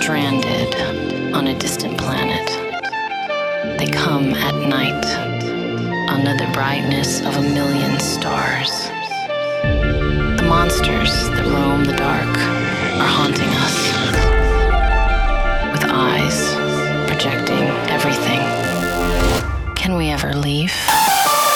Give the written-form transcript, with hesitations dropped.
stranded on a distant planet. They come at night under the brightness of a million stars. The monsters that roam the dark are haunting us with eyes projecting everything. Can we ever leave?